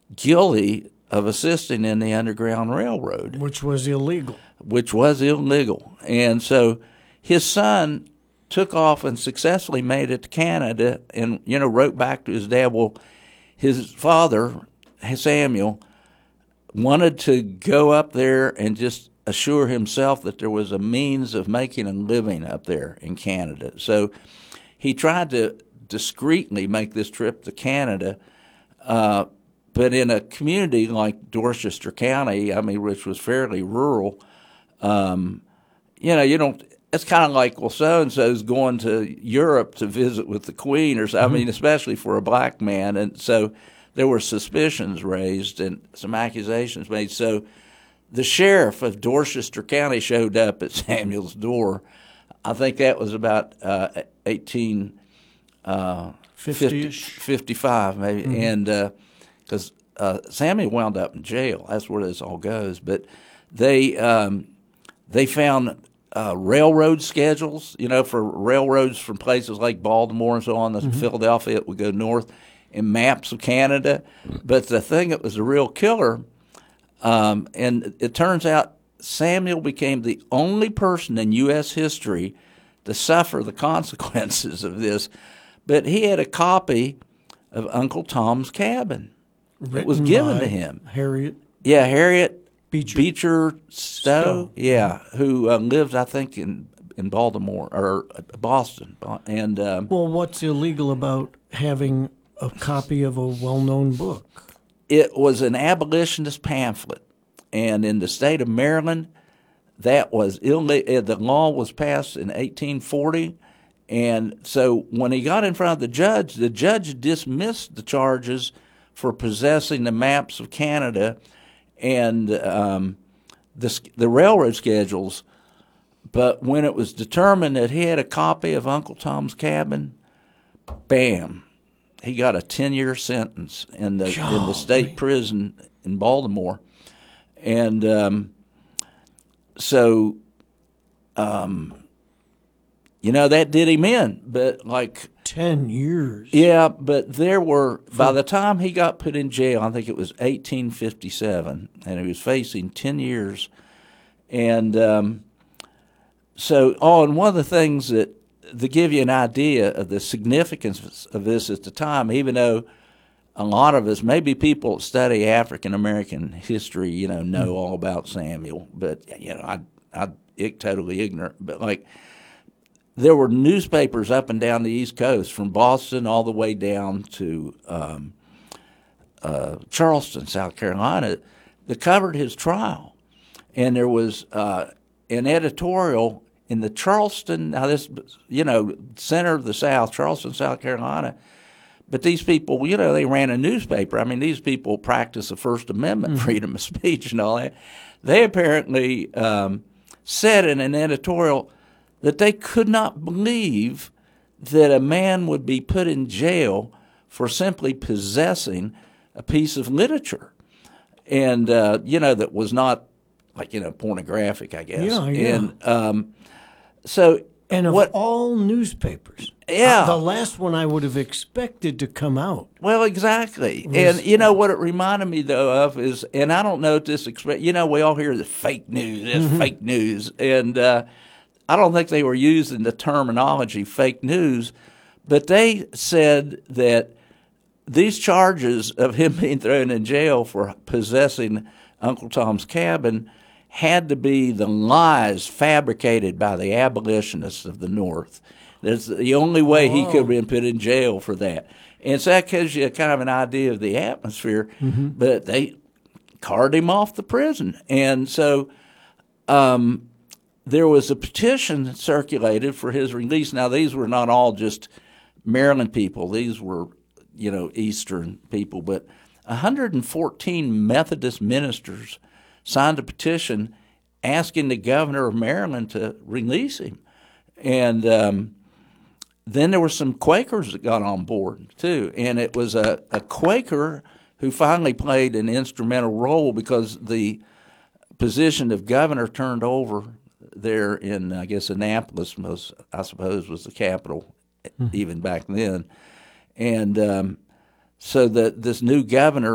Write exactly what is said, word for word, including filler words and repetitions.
guilty of assisting in the Underground Railroad, Which was illegal. which was illegal. And so his son took off and successfully made it to Canada and, you know, wrote back to his dad. Well, his father, Samuel, wanted to go up there and just assure himself that there was a means of making a living up there in Canada. So he tried to discreetly make this trip to Canada, uh, but in a community like Dorchester County, I mean, which was fairly rural, um, you know, you don't. It's kind of like, well, so and so's going to Europe to visit with the Queen, or so. Mm-hmm. I mean, especially for a black man, and so there were suspicions raised and some accusations made. So the sheriff of Dorchester County showed up at Samuel's door. I think that was about uh, eighteen fifty-five, maybe, mm-hmm. and because uh, uh, Samuel wound up in jail. That's where this all goes. But they um, they found uh, railroad schedules, you know, for railroads from places like Baltimore and so on, mm-hmm. Philadelphia, it would go north, and maps of Canada. But the thing that was a real killer, um, and it turns out Samuel became the only person in U S history to suffer the consequences of this. But he had a copy of Uncle Tom's Cabin. Written it was given to him. Harriet? Yeah, Harriet Beecher, Beecher Stowe, Stowe. yeah, who uh, lives, I think, in, in Baltimore or Boston. And um, well, what's illegal about having a copy of a well-known book? It was an abolitionist pamphlet, and in the state of Maryland, that was illegal. The law was passed in eighteen forty, and so when he got in front of the judge, the judge dismissed the charges for possessing the maps of Canada and um, the the railroad schedules. But when it was determined that he had a copy of Uncle Tom's Cabin, bam, he got a ten-year sentence in the Golly. in the state prison in Baltimore, and um, so, um, you know, that did him in. But like ten years, yeah. But there were by the time he got put in jail, I think it was eighteen fifty-seven, and he was facing ten years, and um, so oh, and one of the things that to give you an idea of the significance of this at the time, even though a lot of us, maybe people that study African American history, you know, know all about Samuel, but you know, I I it, totally ignorant. But like, there were newspapers up and down the East Coast, from Boston all the way down to um, uh, Charleston, South Carolina, that covered his trial, and there was uh, an editorial in the Charleston, now this, you know, center of the South, Charleston, South Carolina. But these people, you know, they ran a newspaper. I mean, these people practice the First Amendment, mm-hmm. freedom of speech and all that. They apparently um, said in an editorial that they could not believe that a man would be put in jail for simply possessing a piece of literature. And, uh, you know, that was not, like, you know, pornographic, I guess. Yeah, yeah. And um, so... And of what, all newspapers, yeah, uh, the last one I would have expected to come out. Well, exactly. Was, and you know what it reminded me though of is, and I don't know if this express, you know, we all hear the fake news, it's mm-hmm. fake news, and uh, I don't think they were using the terminology fake news, but they said that these charges of him being thrown in jail for possessing Uncle Tom's Cabin had to be the lies fabricated by the abolitionists of the North. That's the only way he could have been put in jail for that. And so that gives you kind of an idea of the atmosphere. Mm-hmm. But they carted him off the prison. And so um, there was a petition circulated for his release. Now, these were not all just Maryland people. These were, you know, Eastern people. But one hundred fourteen Methodist ministers signed a petition asking the governor of Maryland to release him. And um, then there were some Quakers that got on board, too. And it was a, a Quaker who finally played an instrumental role because the position of governor turned over there in, I guess, Annapolis, was, I suppose, was the capital mm-hmm. even back then. And um, so that this new governor